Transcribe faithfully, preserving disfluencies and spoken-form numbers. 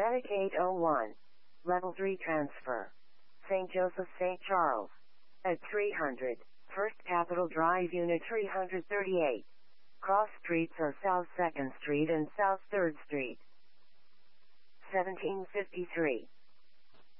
Attic eight oh one. Level three transfer. Saint Joseph Saint Charles. At three hundred. First Capitol Drive Unit three thirty-eight. Cross streets are South second Street and South third Street. seventeen fifty-three.